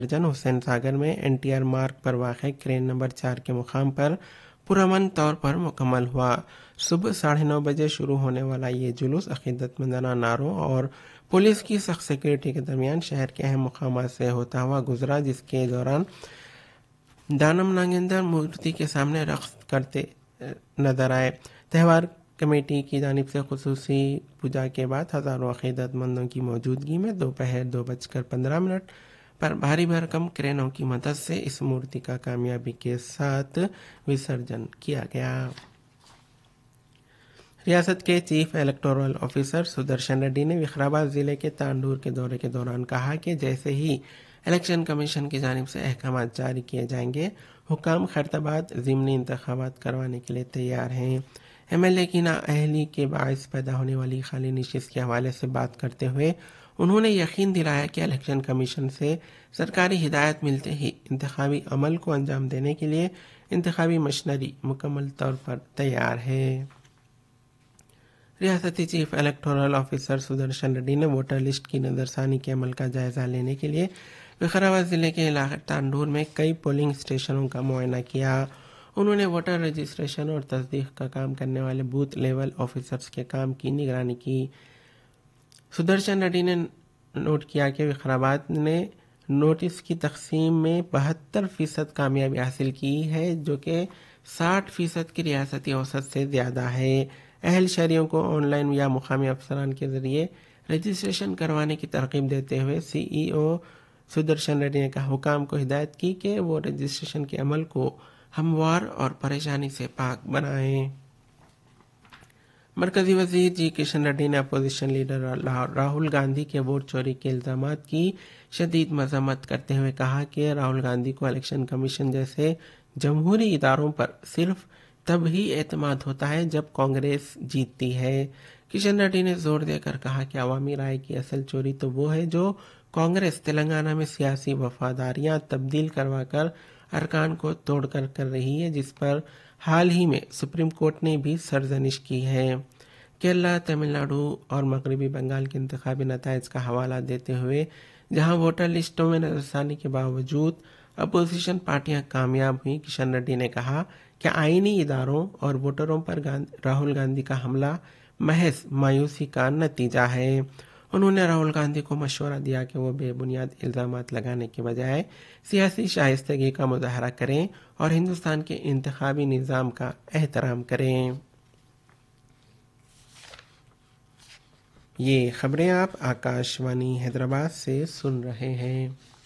درجن حسین ساگر میں NTR مارگ پر واقع کرین نمبر 4 کے مقام پر پرامن طور پر مکمل ہوا۔ صبح 9:30 بجے شروع ہونے والا یہ جلوس عقیدت مندانہ نعروں اور پولیس کی سخت سیکورٹی کے درمیان شہر کے اہم مقامات سے ہوتا ہوا گزرا، جس کے دوران دانم ناگیندر مورتی کے سامنے رقص کرتے نظر آئے۔ تہوار کمیٹی کی جانب سے خصوصی پوجا کے بعد ہزاروں عقیدت مندوں کی موجودگی میں دوپہر 2:15 پر بھاری بھرکم کرینوں کی مدد سے اس مورتی کا کامیابی کے ساتھ وسرجن کیا گیا۔ ریاست کے chief electoral officer Sudarshan ready نے وقار ضلع کے تانڈور کے دورے کے دوران کہا کہ جیسے ہی الیکشن کمیشن کی جانب سے احکامات جاری کیے جائیں گے، حکام خیراتباد ضمنی انتخابات کروانے کے لیے تیار ہیں۔ MLA کی نااہلی کے باعث پیدا ہونے والی خالی نشست کے حوالے سے بات کرتے ہوئے انہوں نے یقین دلایا کہ الیکشن کمیشن سے سرکاری ہدایت ملتے ہی انتخابی عمل کو انجام دینے کے لیے انتخابی مشنری مکمل طور پر تیار ہے۔ ریاستی chief electoral officer Sudarshan ready نے ووٹر لسٹ کی نظرثانی کے عمل کا جائزہ لینے کے لیے وقار ضلع کے علاقے تانڈور میں کئی پولنگ اسٹیشنوں کا معائنہ کیا۔ انہوں نے ووٹر رجسٹریشن اور تصدیق کا کام کرنے والے بوتھ لیول آفیسرز کے کام کی نگرانی کی۔ سدرشن ریڈی نے نوٹ کیا کہ وقار نے نوٹس کی تقسیم میں 72% کامیابی حاصل کی ہے، جو کہ 60% کی ریاستی اوسط سے زیادہ ہے۔ اہل شہریوں کو آن لائن یا مقامی افسران کے ذریعے رجسٹریشن کروانے کی ترغیب دیتے ہوئے CEO سدرشن ریڈی نے حکام کو ہدایت کی کہ وہ رجسٹریشن کے عمل کو ہموار اور پریشانی سے پاک بنائیں۔ مرکزی وزیر جی کشن ریڈی نے اپوزیشن لیڈر راہل گاندھی کے ووٹ چوری کے الزامات کی شدید مذمت کرتے ہوئے کہا کہ راہل گاندھی کو الیکشن کمیشن جیسے جمہوری اداروں پر صرف تب ہی اعتماد ہوتا ہے جب کانگریس جیتتی ہے۔ کشن ریڈی نے زور دے کر کہا کہ عوامی رائے کی اصل چوری تو وہ ہے جو کانگریس تلنگانہ میں سیاسی وفاداریاں تبدیل کروا کر ارکان کو توڑ کر رہی ہے، جس پر حال ہی میں سپریم کورٹ نے بھی سرزنش کی ہے۔ کیرلا، تمل ناڈو اور مغربی بنگال کے انتخابی نتائج کا حوالہ دیتے ہوئے جہاں ووٹر لسٹوں میں نظرثانی کے باوجود اپوزیشن پارٹیاں کامیاب ہوئیں، کشن ریڈی نے کہا کہ آئینی اداروں اور ووٹروں پر راہل گاندھی کا حملہ محض مایوسی کا نتیجہ ہے۔ انہوں نے راہل گاندھی کو مشورہ دیا کہ وہ بے بنیاد الزامات لگانے کے بجائے سیاسی شائستگی کا مظاہرہ کریں اور ہندوستان کے انتخابی نظام کا احترام کریں۔ یہ خبریں آپ آکاش وانی حیدرآباد سے سن رہے ہیں۔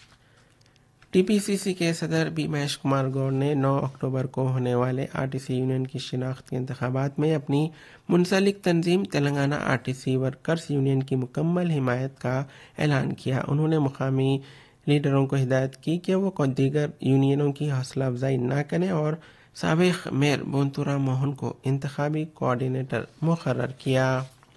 TPCC کے صدر بیمیش کمار گوڑ نے 9 اکتوبر کو ہونے والے RTC یونین کی شناخت کے انتخابات میں اپنی منسلک تنظیم تلنگانہ RTC ورکرز یونین کی مکمل حمایت کا اعلان کیا۔ انہوں نے مقامی لیڈروں کو ہدایت کی کہ وہ دیگر یونینوں کی حوصلہ افزائی نہ کریں اور سابق میئر بونتورا موہن کو انتخابی کوآرڈینیٹر مقرر کیا۔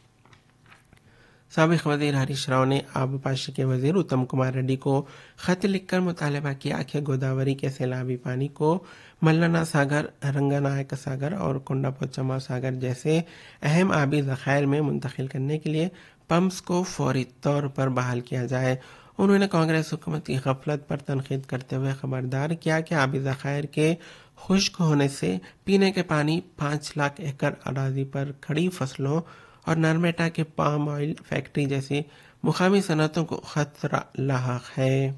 سابق وزیر ہریش راؤ نے آبپاشی کے وزیر اتم کمار ریڈی کو خط لکھ کر مطالبہ کیا کہ گوداوری کے سیلابی پانی کو ملنا ساگر، رنگنائک ساگر اور کونڈا پوچما ساگر جیسے اہم آبی ذخائر میں منتقل کرنے کے لیے پمپس کو فوری طور پر بحال کیا جائے۔ انہوں نے کانگریس حکومت کی غفلت پر تنقید کرتے ہوئے خبردار کیا کہ آبی ذخائر کے خشک ہونے سے پینے کے پانی، 5 لاکھ ایکڑ اراضی پر کھڑی فصلوں اور نرمیٹا کے پام آئل فیکٹری جیسی مقامی صنعتوں کو خطرہ لاحق ہے۔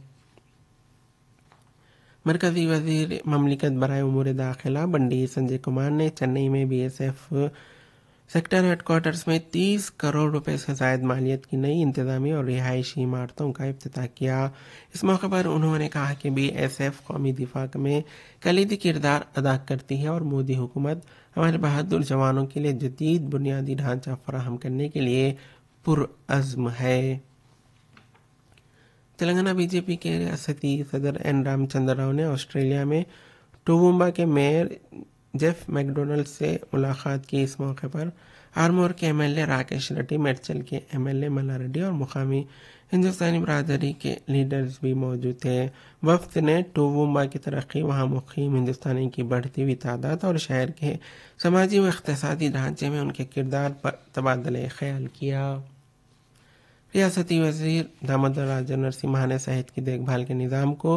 مرکزی وزیر مملکت برائے امور داخلہ بنڈی سنجے کمار نے چنئی میں BSF سیکٹر ہیڈ کوارٹرز میں 30 کروڑ روپے سے زائد مالیت کی نئی انتظامی اور رہائشی عمارتوں کا افتتاح کیا۔ اس موقع پر انہوں نے کہا کہ BSF قومی دفاع میں کلیدی کردار ادا کرتی ہے اور مودی حکومت ہمارے بہادر جوانوں کے لیے جدید بنیادی ڈھانچہ فراہم کرنے کے لیے پرعزم ہے۔ تلنگانہ BJP کے ریاستی صدر N رام چندر راؤ نے آسٹریلیا میں ٹوومبا کے میئر جیف میکڈونلڈ سے ملاقات کی۔ اس موقع پر آرمور کے MLA راکیش ریڈی، میڈچل کے MLA ملا ریڈی اور مقامی ہندوستانی برادری کے لیڈرز بھی موجود تھے۔ وفد نے ٹوومبا کی ترقی، وہاں مقیم ہندوستانی کی بڑھتی ہوئی تعداد اور شہر کے سماجی و اقتصادی ڈھانچے میں ان کے کردار پر تبادلہ خیال کیا۔ ریاستی وزیر دامودر راجہ نرسمہا نے صحت کی دیکھ بھال کے نظام کو